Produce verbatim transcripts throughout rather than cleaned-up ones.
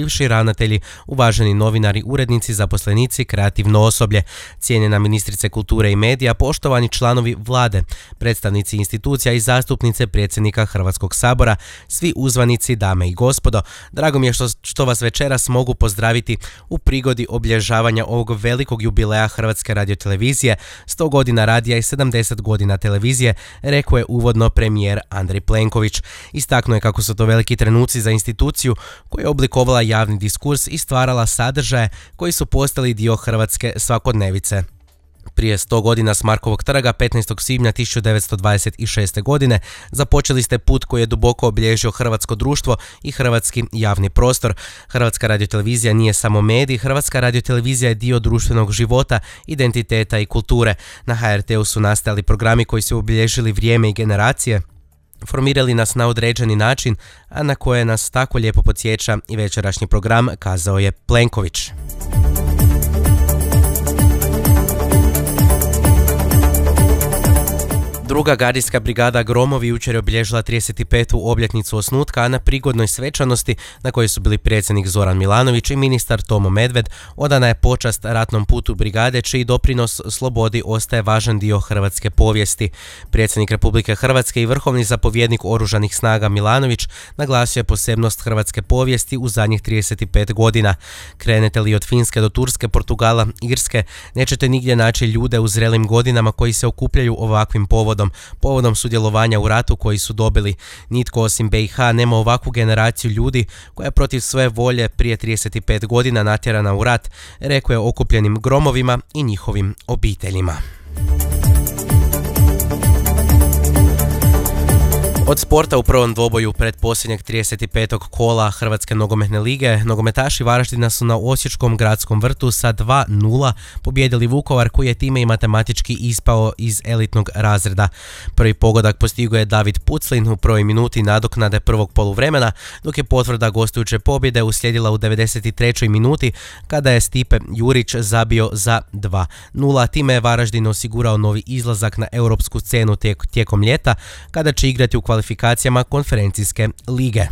bivši ravnatelji, uvaženi novinari, urednici, zaposlenici, kreativno osoblje, cijenjena ministrice kulture i medija, poštovani članovi vlade, predstavnici institucija i zastupnice predsjednika Hrvatskog sabora, svi uzvanici, dame i gospodo. Drago mi je što, što vas večeras mogu pozdraviti u prigodi obilježavanja ovog velikog jubileja Hrvatske radiotelevizije, sto godina radija i sedamdeset godina televizije, rekao je uvodno premijer Andrej Plenković. Istaknuo je kako su to veliki trenuci za instituciju koja je oblikovala javni diskurs i stvarala sadržaje koji su postali dio hrvatske svakodnevice. Prije sto godina s Markovog trga, petnaestog svibnja tisuću devetsto dvadeset šeste. godine, započeli ste put koji je duboko obilježio hrvatsko društvo i hrvatski javni prostor. Hrvatska radiotelevizija nije samo medij, Hrvatska radiotelevizija je dio društvenog života, identiteta i kulture. Na ha er te u su nastajali programi koji su obilježili vrijeme i generacije, formirali nas na određeni način, a na koje nas tako lijepo podsjeća i večerašnji program, kazao je Plenković. Druga gardijska brigada Gromovi jučer je obilježila trideset petu obljetnicu osnutka, a na prigodnoj svečanosti na kojoj su bili predsjednik Zoran Milanović i ministar Tomo Medved odana je počast ratnom putu brigade, čiji doprinos slobodi ostaje važan dio hrvatske povijesti. Predsjednik Republike Hrvatske i vrhovni zapovjednik Oružanih snaga Milanović naglasio je posebnost hrvatske povijesti u zadnjih trideset pet godina. Krenete li od Finske do Turske, Portugala, Irske, nećete nigdje naći ljude u zrelim godinama koji se okupljaju ovakvim povodom. Povodom sudjelovanja u ratu koji su dobili. Nitko osim be i ha nema ovakvu generaciju ljudi koja je protiv svoje volje prije trideset pet godina natjerana u rat, rekao je okupljenim Gromovima i njihovim obiteljima. Od sporta u prvom dvoboju predposljednjeg trideset petog kola Hrvatske nogometne lige, nogometaši Varaždina su na Osječkom gradskom vrtu sa dva nula pobijedili Vukovar, koji je time i matematički ispao iz elitnog razreda. Prvi pogodak postigao je David Puclin u prvoj minuti nadoknade prvog poluvremena, dok je potvrda gostujuće pobjede uslijedila u devedeset trećoj minuti kada je Stipe Jurić zabio za dva nula. Time je Varaždin osigurao novi izlazak na europsku scenu tijek, tijekom ljeta, kada će igrati u kvalifikacijama konferencijske lige.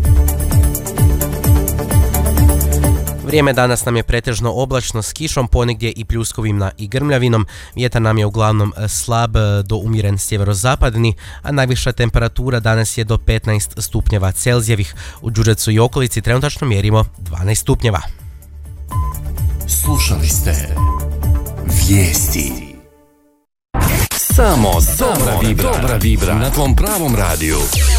Vrijeme danas nam je pretežno oblačno s kišom, ponegdje i pljuskovima i grmljavinom. Vjetar nam je uglavnom slab do umjeren sjeverozapadni, a najviša temperatura danas je do petnaest stupnjeva Celzijevih. U Đurđevcu i okolici trenutačno mjerimo dvanaest stupnjeva. Slušali ste vijesti. Samo dobra vibra, dobra vibra na tvom pravom radiju.